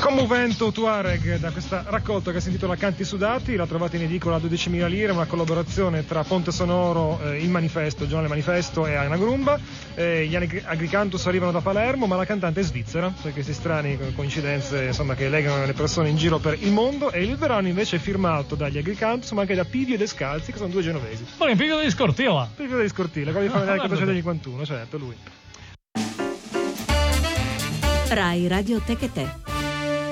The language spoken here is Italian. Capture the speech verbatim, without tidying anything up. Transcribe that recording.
Commovento Tuareg, da questa raccolta che si intitola Canti Sudati, la trovate in edicola a dodicimila lire, una collaborazione tra Ponte Sonoro, eh, Il Manifesto, il giornale Manifesto e Ana Grumba. Eh, gli Agricantus arrivano da Palermo, ma la cantante è svizzera, per queste strane coincidenze insomma, che legano le persone in giro per il mondo, e il brano invece è firmato dagli Agricantus, ma anche da Pivio e Descalzi, che sono due genovesi. Ma è Pivio di Scortilla. Pivio di Scortilla, quello di fare nel quattrocentocinquantuno, certo, lui. Rai Radio Tech e Te.